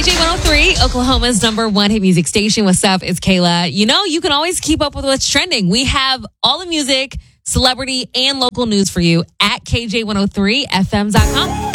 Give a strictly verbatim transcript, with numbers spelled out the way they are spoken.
K J one oh three, Oklahoma's number one hit music station. What's up? It's Kayla. You know, you can always keep up with what's trending. We have all the music, celebrity, and local news for you at K J one oh three F M dot com.